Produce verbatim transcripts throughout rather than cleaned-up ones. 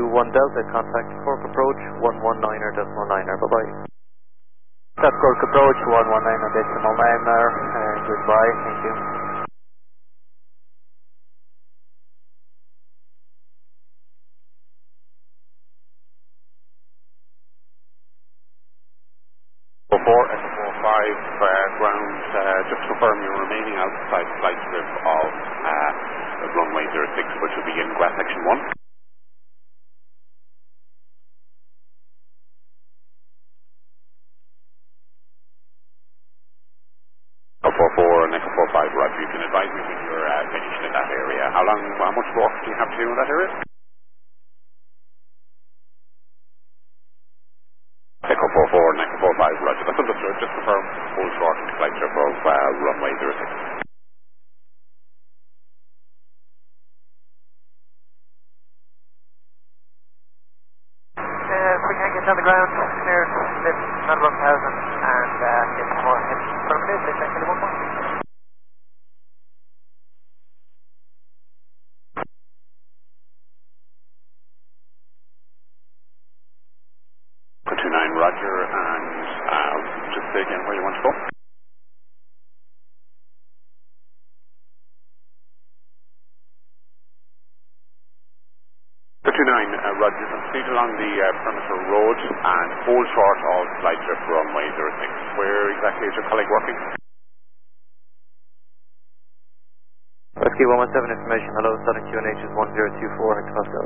one Delta, contact Cork approach one one niner decimal niner, bye bye. Contact Cork approach one one niner decimal niner, uh, goodbye, thank you. four four, Echo four five, uh, ground, uh, just confirm you're remaining outside flight strip of uh, runway zero six, which will be in Grass Section one. Echo four four and Echo four five, Roger, you can advise me when you're uh, finished in that area. How long, how much walk do you have to do in that area? Echo four four and Echo four five, Roger, that's understood, just confirm full short flight strip of uh, runway zero six. We can get on the ground, clear, lift, not one thousand, and uh, get more hit per minute, they take one more. two nine, Roger, and uh, just say again where you want to go. two nine, uh, Roger, you can proceed along the uh, perimeter road and hold short of flight strip runway zero six. Where exactly is your colleague working? Rescue one one seven information, hello, Southern Q N H is one zero two four, hectopascal.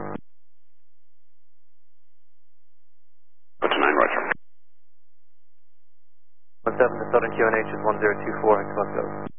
two nine, Roger. one seven, the Southern Q N H is one zero two four, hectopascal.